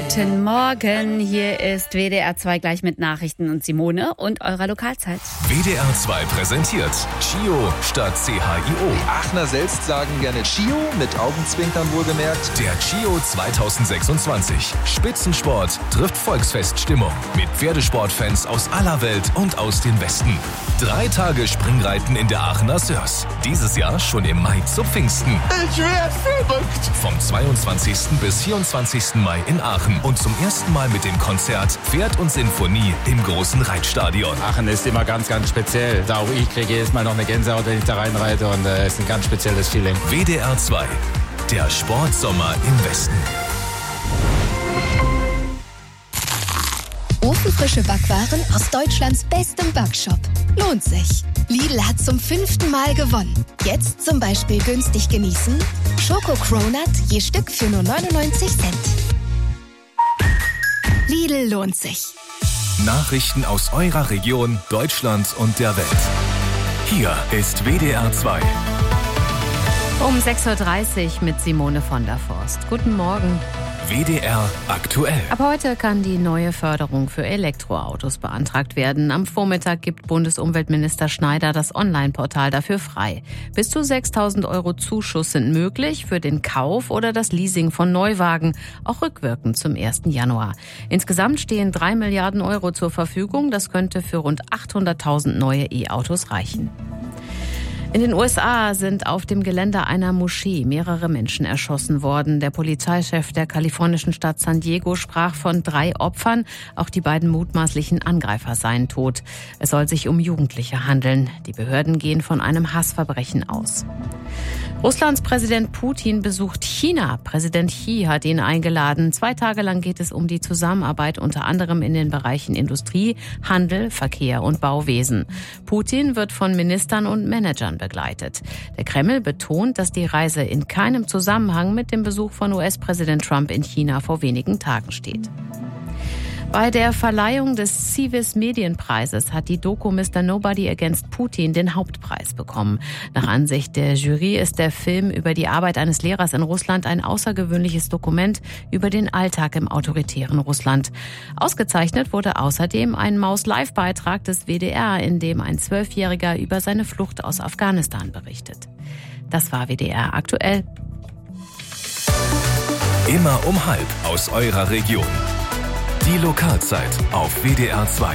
Guten Morgen, hier ist WDR 2 gleich mit Nachrichten und Simone und eurer Lokalzeit. WDR 2 präsentiert CHIO statt CHIO. Die Aachener selbst sagen gerne CHIO, mit Augenzwinkern wohlgemerkt. Der CHIO 2026. Spitzensport trifft Volksfeststimmung mit Pferdesportfans aus aller Welt und aus dem Westen. 3 Tage Springreiten in der Aachener Sörs. Dieses Jahr schon im Mai zu Pfingsten. Ich werde verrückt. Vom 22. bis 24. Mai in Aachen und zum ersten Mal mit dem Konzert Pferd und Sinfonie im großen Reitstadion. Aachen ist immer ganz, ganz speziell. Da auch ich kriege jedes Mal noch eine Gänsehaut, wenn ich da reinreite und es ist ein ganz spezielles Feeling. WDR 2, der Sportsommer im Westen. Ofenfrische Backwaren aus Deutschlands bestem Backshop. Lohnt sich. Lidl hat zum 5. Mal gewonnen. Jetzt zum Beispiel günstig genießen. Schoko-Cronut je Stück für nur 99 Cent. Lidl lohnt sich. Nachrichten aus eurer Region, Deutschland und der Welt. Hier ist WDR 2. Um 6.30 Uhr mit Simone von der Forst. Guten Morgen. WDR aktuell. Ab heute kann die neue Förderung für Elektroautos beantragt werden. Am Vormittag gibt Bundesumweltminister Schneider das Online-Portal dafür frei. Bis zu 6.000 € Zuschuss sind möglich für den Kauf oder das Leasing von Neuwagen, auch rückwirkend zum 1. Januar. Insgesamt stehen 3 Milliarden € zur Verfügung. Das könnte für rund 800.000 neue E-Autos reichen. In den USA sind auf dem Gelände einer Moschee mehrere Menschen erschossen worden. Der Polizeichef der kalifornischen Stadt San Diego sprach von 3 Opfern. Auch die beiden mutmaßlichen Angreifer seien tot. Es soll sich um Jugendliche handeln. Die Behörden gehen von einem Hassverbrechen aus. Russlands Präsident Putin besucht China. Präsident Xi hat ihn eingeladen. 2 Tage lang geht es um die Zusammenarbeit unter anderem in den Bereichen Industrie, Handel, Verkehr und Bauwesen. Putin wird von Ministern und Managern begleitet. Der Kreml betont, dass die Reise in keinem Zusammenhang mit dem Besuch von US-Präsident Trump in China vor wenigen Tagen steht. Bei der Verleihung des Civis Medienpreises hat die Doku Mr. Nobody Against Putin den Hauptpreis bekommen. Nach Ansicht der Jury ist der Film über die Arbeit eines Lehrers in Russland ein außergewöhnliches Dokument über den Alltag im autoritären Russland. Ausgezeichnet wurde außerdem ein Maus-Live-Beitrag des WDR, in dem ein 12-Jähriger über seine Flucht aus Afghanistan berichtet. Das war WDR aktuell. Immer um 12 aus eurer Region. Die Lokalzeit auf WDR 2.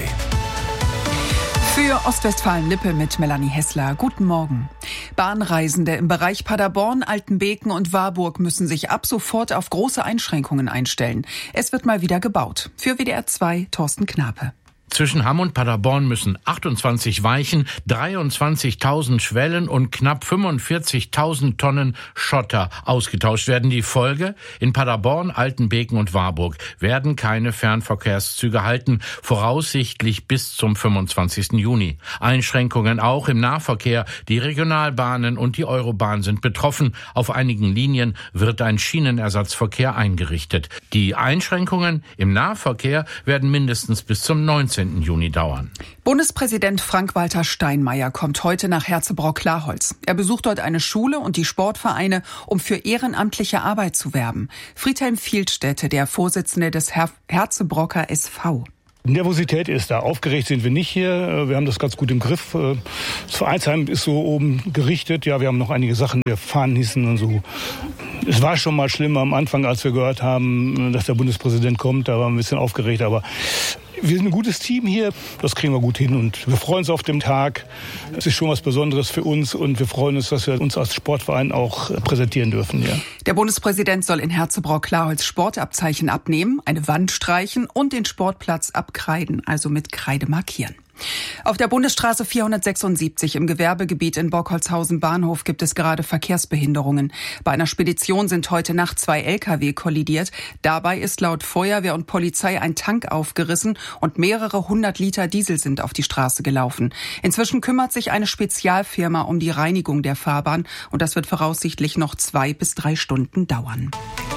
Für Ostwestfalen-Lippe mit Melanie Hessler. Guten Morgen. Bahnreisende im Bereich Paderborn, Altenbeken und Warburg müssen sich ab sofort auf große Einschränkungen einstellen. Es wird mal wieder gebaut. Für WDR 2 Thorsten Knape. Zwischen Hamm und Paderborn müssen 28 Weichen, 23.000 Schwellen und knapp 45.000 Tonnen Schotter ausgetauscht werden. Die Folge? In Paderborn, Altenbeken und Warburg werden keine Fernverkehrszüge halten, voraussichtlich bis zum 25. Juni. Einschränkungen auch im Nahverkehr. Die Regionalbahnen und die Eurobahn sind betroffen. Auf einigen Linien wird ein Schienenersatzverkehr eingerichtet. Die Einschränkungen im Nahverkehr werden mindestens bis zum 19. Juni dauern. Bundespräsident Frank-Walter Steinmeier kommt heute nach Herzebrock-Klarholz. Er besucht dort eine Schule und die Sportvereine, um für ehrenamtliche Arbeit zu werben. Friedhelm Vielstädte, der Vorsitzende des Herzebrocker SV. Nervosität ist da. Aufgeregt sind wir nicht hier. Wir haben das ganz gut im Griff. Das Vereinsheim ist so oben gerichtet. Ja, wir haben noch einige Sachen, wir fahren hissen und so. Es war schon mal schlimm am Anfang, als wir gehört haben, dass der Bundespräsident kommt. Da waren wir ein bisschen aufgeregt, aber wir sind ein gutes Team hier. Das kriegen wir gut hin und wir freuen uns auf den Tag. Es ist schon was Besonderes für uns und wir freuen uns, dass wir uns als Sportverein auch präsentieren dürfen. Ja. Der Bundespräsident soll in Herzebrock-Klarholz Sportabzeichen abnehmen, eine Wand streichen und den Sportplatz abkreiden, also mit Kreide markieren. Auf der Bundesstraße 476 im Gewerbegebiet in Bockholzhausen-Bahnhof gibt es gerade Verkehrsbehinderungen. Bei einer Spedition sind heute Nacht 2 Lkw kollidiert. Dabei ist laut Feuerwehr und Polizei ein Tank aufgerissen und mehrere 100 Liter Diesel sind auf die Straße gelaufen. Inzwischen kümmert sich eine Spezialfirma um die Reinigung der Fahrbahn und das wird voraussichtlich noch 2 bis 3 Stunden dauern.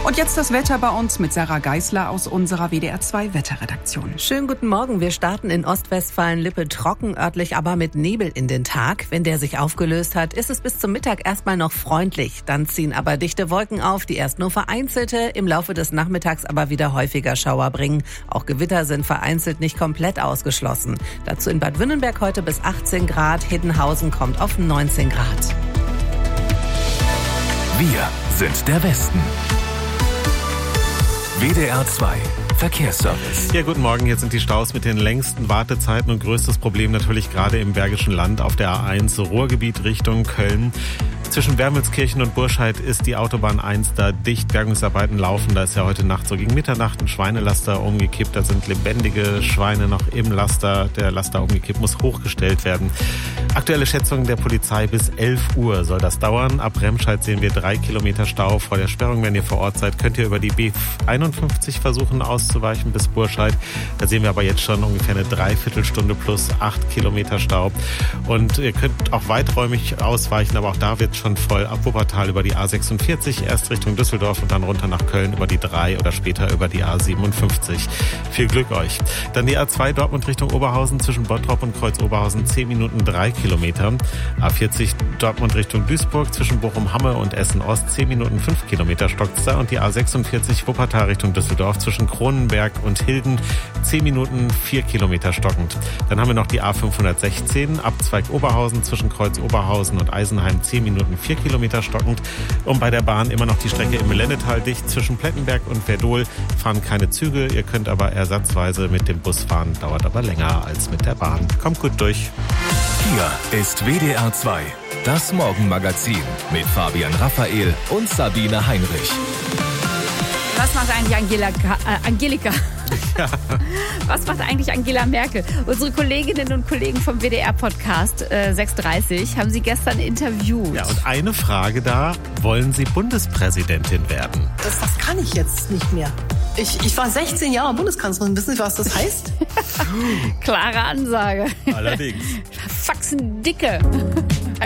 Und jetzt das Wetter bei uns mit Sarah Geisler aus unserer WDR 2 Wetterredaktion. Schönen guten Morgen. Wir starten in Ostwestfalen-Lippe trocken, örtlich aber mit Nebel in den Tag. Wenn der sich aufgelöst hat, ist es bis zum Mittag erstmal noch freundlich. Dann ziehen aber dichte Wolken auf, die erst nur vereinzelte, im Laufe des Nachmittags aber wieder häufiger Schauer bringen. Auch Gewitter sind vereinzelt nicht komplett ausgeschlossen. Dazu in Bad Wünnenberg heute bis 18 Grad. Hiddenhausen kommt auf 19 Grad. Wir sind der Westen. WDR 2 Verkehrsservice. Ja, guten Morgen. Jetzt sind die Staus mit den längsten Wartezeiten und größtes Problem natürlich gerade im Bergischen Land auf der A1 Ruhrgebiet Richtung Köln. Zwischen Wermelskirchen und Burscheid ist die Autobahn 1 da dicht. Bergungsarbeiten laufen. Da ist ja heute Nacht so gegen Mitternacht ein Schweinelaster umgekippt. Da sind lebendige Schweine noch im Laster. Der Laster umgekippt, muss hochgestellt werden. Aktuelle Schätzung der Polizei, bis 11 Uhr soll das dauern. Ab Remscheid sehen wir 3 Kilometer Stau vor der Sperrung. Wenn ihr vor Ort seid, könnt ihr über die B51 versuchen auszuweichen bis Burscheid. Da sehen wir aber jetzt schon ungefähr eine Dreiviertelstunde plus 8 Kilometer Stau. Und ihr könnt auch weiträumig ausweichen, aber auch da wird schon voll ab Wuppertal über die A46, erst Richtung Düsseldorf und dann runter nach Köln über die 3 oder später über die A57. Viel Glück euch. Dann die A2 Dortmund Richtung Oberhausen zwischen Bottrop und Kreuz Oberhausen 10 Minuten 3 Kilometer. A40 Dortmund Richtung Duisburg zwischen Bochum-Hamme und Essen-Ost 10 Minuten 5 Kilometer stockt's da. Und die A46 Wuppertal Richtung Düsseldorf zwischen Kronenberg und Hilden 10 Minuten 4 Kilometer stockend. Dann haben wir noch die A516 Abzweig Oberhausen zwischen Kreuz Oberhausen und Eisenheim 10 Minuten 4 Kilometer stockend. Und bei der Bahn immer noch die Strecke im Lennetal dicht zwischen Plettenberg und Verdol. Fahren keine Züge, ihr könnt aber ersatzweise mit dem Bus fahren, dauert aber länger als mit der Bahn. Kommt gut durch. Hier ist WDR 2, das Morgenmagazin mit Fabian Raphael und Sabine Heinrich. Was macht eigentlich Angelika? Ja. Was macht eigentlich Angela Merkel? Unsere Kolleginnen und Kollegen vom WDR-Podcast 6.30 haben sie gestern interviewt. Ja, und eine Frage da, wollen Sie Bundespräsidentin werden? Das kann ich jetzt nicht mehr. Ich war 16 Jahre Bundeskanzlerin. Wissen Sie, was das heißt? Klare Ansage. Allerdings. Faxen dicke.